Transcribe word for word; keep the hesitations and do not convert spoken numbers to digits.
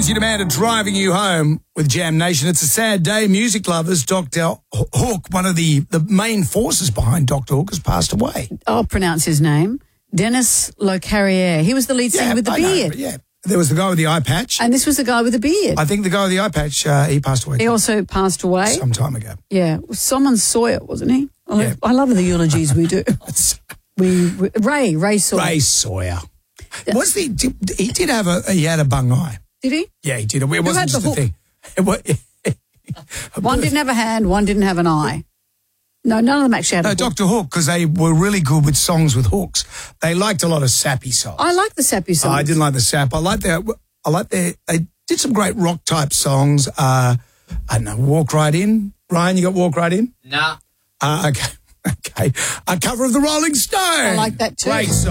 Jonesy Amanda driving you home with Jam Nation. It's a sad day. Music lovers, Doctor Hook, one of the, the main forces behind Doctor Hook, has passed away. I'll pronounce his name. Dennis Locarriere. He was the lead singer Yeah, with the I know, beard. but yeah. There was the guy with the eye patch. And this was the guy with the beard. I think the guy with the eye patch, uh, he passed away. He also passed away. Some time ago. Yeah. Simon Sawyer, wasn't he? I, Yeah. I love the eulogies we do. we, we Ray, Ray Sawyer. Ray Sawyer. Was the, did, he did have a, he had a bung eye. Did he? Yeah, he did. It wasn't had just the a thing. It was, One didn't have a hand, one didn't have an eye. No, none of them actually had No, a hook. Doctor Hook, because they were really good with songs with hooks. They liked a lot of sappy songs. I like the sappy songs. Oh, I didn't like the sap. I like their, I like their, they did some great rock type songs. Uh, I don't know, Walk Right In. Ryan, you got Walk Right In? Nah. Uh, okay. Okay. A cover of the Rolling Stones. I like that too. Great song.